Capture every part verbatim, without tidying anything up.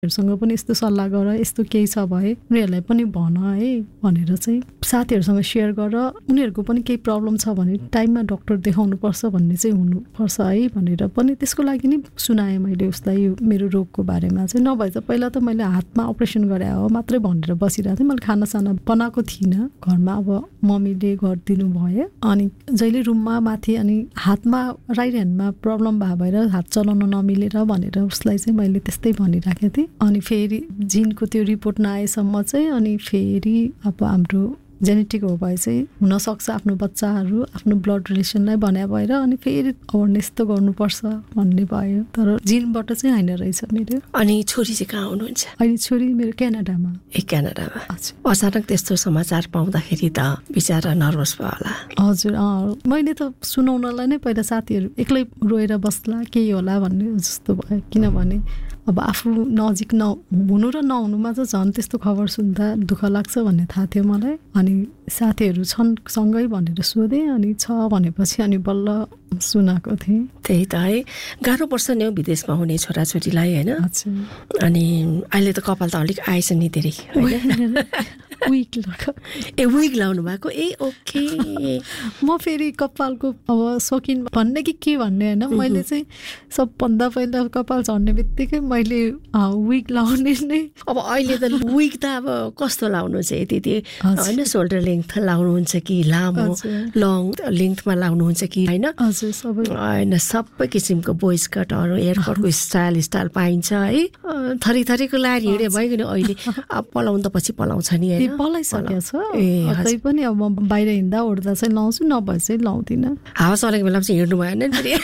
सँग पनि यस्तो सल्लाह गर, यस्तो केही छ भए उनीहरूलाई पनि भन है भनेर चाहिँ साथीहरूसँग सेयर गर, उनीहरूको पनि केही प्रब्लम छ भने टाइममा डक्टर देखाउनुपर्छ भन्ने चाहिँ हुनुपर्छ है भनेर पनि त्यसको लागि नि सुनाएँ मैले उसलाई यो मेरो रोगको बारेमा चाहिँ। नभए त पहिला त मैले हातमा अपरेसन गरे हो मात्रै भनेर बसिरहेको थिएँ। मैले खानासाना बनाएको थिइनँ घरमा, अब मम्मीले गरिदिनु भयो। अनि जहिले रुममा माथि अनि हातमा राइट ह्यान्डमा प्रब्लम भए भएर हात चलाउन नमिलेर भनेर उसलाई चाहिँ मैले त्यस्तै भनिराखेको थिएँ। अनि फेरि जिनको त्यो रिपोर्ट नआएसम्म चाहिँ अनि फेरि अब हाम्रो जेनेटिक हो भए चाहिँ हुनसक्छ आफ्नो बच्चाहरू आफ्नो ब्लड रिलेसनलाई भन्या भएर अनि फेरि अवेरनेस त गर्नुपर्छ भन्ने भयो। तर जिनबाट चाहिँ होइन रहेछ मेरो। अनि छोरी चाहिँ कहाँ हुनुहुन्छ? अहिले छोरी मेरो क्यानाडामा। ए क्यानाडामा। अचानक त्यस्तो समाचार पाउँदाखेरि त बिचारा नर्भस भयो होला? हजुर अँ मैले त सुनाउनलाई नै पहिला साथीहरू एक्लै रोएर बस्ला केही होला भन्ने जस्तो भयो। किनभने अब आफू नजिक न हुनु र नहुनुमा चाहिँ झन् त्यस्तो खबर सुन्दा दुःख लाग्छ भन्ने थाहा थियो मलाई। अनि साथीहरू छन् सँगै भनेर सोधेँ, अनि छ भनेपछि अनि बल्ल सुनाएको थिएँ। त्यही त है, गाह्रो पर्छ नि हौ विदेशमा हुने छोराछोरीलाई होइन। अनि अहिले त कपाल त अलिक आएछ नि धेरै होइन? विग ए विग लाउनु भएको? ए ओके। म फेरि कपालको अब शौकिन भन्ने कि के भन्ने होइन, मैले चाहिँ सबभन्दा पहिला कपाल झर्ने बित्तिकै मैले विग लाउने नै। अब अहिले त विग त अब कस्तो लाउनु चाहिँ त्यति होइन, सोल्डर लेन्थ लाउनुहुन्छ कि लामो लङ लेन्थमा लाउनुहुन्छ कि होइन? होइन सबै किसिमको बोइज कटहरू एयरकटको स्टाइल स्टाइल पाइन्छ है। थरी थरीको लाएर हिँड्यो भइगयो अहिले। अब पलाउनु त पछि पलाउँछ नि होइन? पलाइसकेको छ तै पनि। अब म बाहिर हिँड्दा ओर्दा चाहिँ लाउँछु, नभए चाहिँ लाउँदिनँ। हावा चलेको बेला चाहिँ हिँड्नु भएन नि फेरि?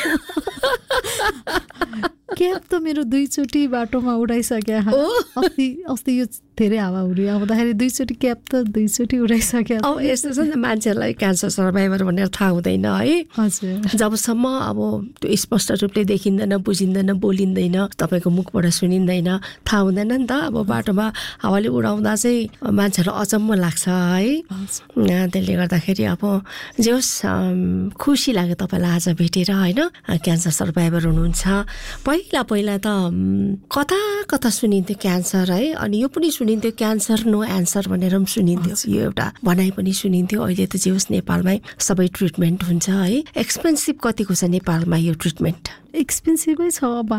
क्याप त मेरो दुईचोटि बाटोमा उडाइसक्यो। अस्ति अस्ति यो धेरै हावा हुरी आउँदाखेरि दुईचोटि क्याप त दुईचोटि उडाइसक्यो। अब यस्तो छ नि त मान्छेहरूलाई क्यान्सर सर्भाइभर भनेर थाहा हुँदैन है। हजुर जबसम्म अब त्यो स्पष्ट रूपले देखिँदैन बुझिँदैन बोलिँदैन तपाईँको मुखबाट सुनिँदैन थाहा हुँदैन नि त। अब बाटोमा हावाले उडाउँदा चाहिँ मान्छेहरूलाई अचम्म लाग्छ है। त्यसले गर्दाखेरि अब जे होस् खुसी लाग्यो तपाईँलाई आज भेटेर होइन। क्यान्सर सर्भाइभर हुनुहुन्छ। पहिला पहिला त कता कता सुनिन्थ्यो क्यान्सर है, अनि यो पनि सुनिन्थ्यो क्यान्सर नो एन्सर भनेर पनि सुनिन्थ्यो, यो एउटा भनाइ पनि सुनिन्थ्यो। अहिले त जे होस् नेपालमै सबै ट्रिटमेन्ट हुन्छ है। एक्सपेन्सिभ कतिको छ नेपालमा यो ट्रिटमेन्ट? एक्सपेन्सिभै छ। अब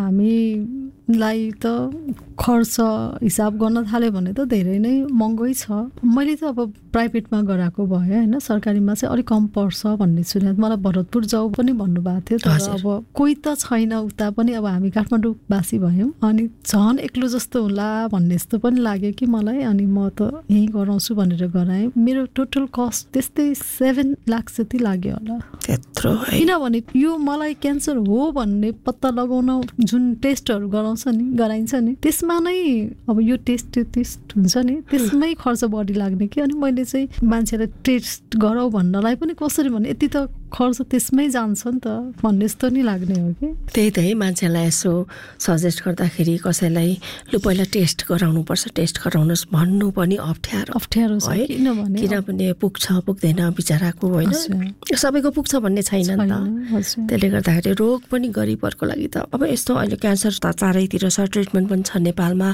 हामीलाई त खर्च हिसाब गर्न थाल्यो भने त धेरै नै महँगै छ। मैले त अब प्राइभेटमा गराएको भयो होइन, सरकारीमा चाहिँ अलिक कम पर्छ भन्ने सुने। मलाई भरतपुर जाऊ पनि भन्नुभएको थियो, तर अब कोही त छैन उता पनि। अब हामी काठमाडौँवासी भयौँ अनि झन् एक्लो जस्तो होला भन्ने जस्तो पनि लाग्यो कि मलाई। अनि म त यहीँ गराउँछु भनेर गराएँ। मेरो टोटल कस्ट त्यस्तै सेभेन लाख जति लाग्यो होला। त्यत्रो? किनभने यो मलाई क्यान्सर हो भन्ने पत्ता लगाउन जुन टेस्टहरू गराउँछ नि गराइन्छ नि त्यसमा नै अब यो टेस्ट त्यो टेस्ट हुन्छ नि त्यसमै खर्च बढी लाग्ने कि। अनि मैले चाहिँ मान्छेलाई टेस्ट गराऊ भन्नलाई पनि कसरी भने यति त खर्च त्यसमै जान्छ नि त भन्ने जस्तो नि लाग्ने हो कि। त्यही त है, मान्छेलाई यसो सजेस्ट गर्दाखेरि कसैलाई लु पहिला टेस्ट गराउनु पर्छ टेस्ट गराउनुहोस् भन्नु पनि अप्ठ्यारो अप्ठ्यारो छ है। किनभने किनभने पुग्छ पुग्दैन बिचराको होइन, सबैको पुग्छ भन्ने छैन नि त। त्यसले गर्दाखेरि रोग पनि गरिबहरूको लागि त अब यस्तो अहिले क्यान्सर त चारैतिर छ, ट्रिटमेन्ट पनि छ नेपालमा।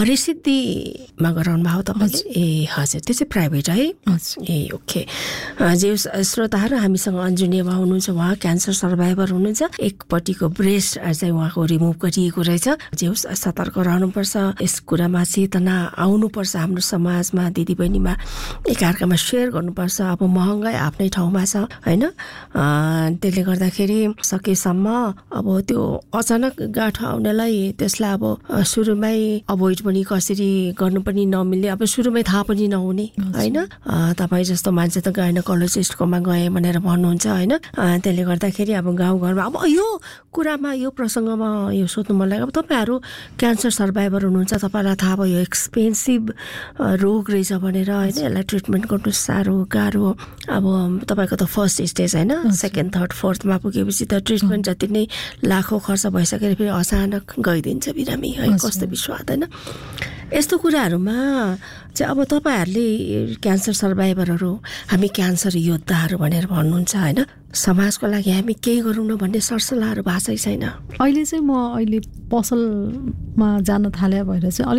हरिसिद्धिमा गराउनु भयो तपाईँले? ए हजुर, त्यो चाहिँ प्राइभेट है? ए ओके। जे श्रोताहरू हामीसँग अन्जुनेवा हुनुहुन्छ, उहाँ क्यान्सर सर्भाइभर हुनुहुन्छ। एकपट्टिको ब्रेस्ट चाहिँ उहाँको रिमुभ गरिएको रहेछ। जे होस् सतर्क रहनुपर्छ, यस कुरामा चेतना आउनुपर्छ हाम्रो समाजमा, दिदीबहिनीमा एकअर्कामा सेयर गर्नुपर्छ। अब महँगाई आफ्नै ठाउँमा छ होइन, त्यसले गर्दाखेरि सकेसम्म अब त्यो अचानक गाँठो आउनेलाई त्यसलाई अब सुरुमै अभोइड पनि कसरी गर्नु पनि नमिल्ने, अब सुरुमै थाहा पनि नहुने होइन। तपाईँ जस्तो मान्छे त गाइनोकोलोजिस्टकोमा गए भनेर भन्नुहुन्छ होइन। त्यसले गर्दाखेरि अब गाउँघरमा अब यो कुरामा यो प्रसङ्गमा यो सोध्नु मन लाग्यो। अब तपाईँहरू क्यान्सर सर्भाइभर हुनुहुन्छ, तपाईँलाई थाहा भयो एक्सपेन्सिभ रोग रहेछ भनेर होइन, यसलाई ट्रिटमेन्ट गर्नु साह्रो गाह्रो। अब तपाईँको त फर्स्ट स्टेज होइन, सेकेन्ड थर्ड फोर्थमा पुगेपछि त ट्रिटमेन्ट जति नै लाखौँ खर्च भइसकेर फेरि अचानक गइदिन्छ बिरामी है, कस्तो विश्वास होइन। यस्तो कुराहरूमा चाहिँ अब तपाईँहरूले क्यान्सर सर्भाइभरहरू हामी क्यान्सर योद्धाहरू भनेर भन्नुहुन्छ होइन, समाजको लागि हामी केही गरौँ न भन्ने सरसल्लाहहरू भएको छैन। अहिले चाहिँ म अहिले पसलमा जान थाले भएर चाहिँ